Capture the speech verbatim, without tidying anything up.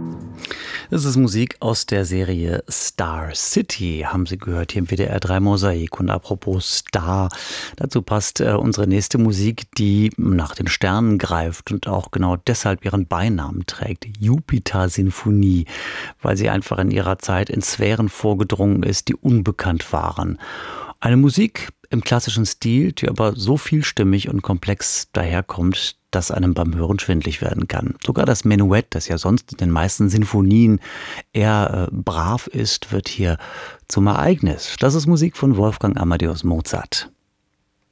Das ist Musik aus der Serie Star City, haben Sie gehört, hier im W D R drei Mosaik. Und apropos Star, dazu passt äh, unsere nächste Musik, die nach den Sternen greift und auch genau deshalb ihren Beinamen trägt, Jupiter-Sinfonie, weil sie einfach in ihrer Zeit in Sphären vorgedrungen ist, die unbekannt waren. Eine Musik im klassischen Stil, die aber so vielstimmig und komplex daherkommt, dass einem beim Hören schwindlig werden kann. Sogar das Menuett, das ja sonst in den meisten Sinfonien eher äh, brav ist, wird hier zum Ereignis. Das ist Musik von Wolfgang Amadeus Mozart.